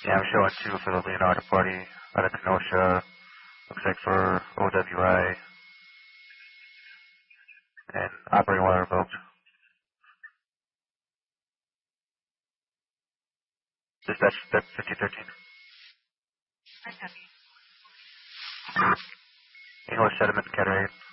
Yeah, I'm showing 2 for the Leonardo party out of Kenosha. Looks like for OWI and operating water revoked. Dispatch, that's 5013. English sediment cataract.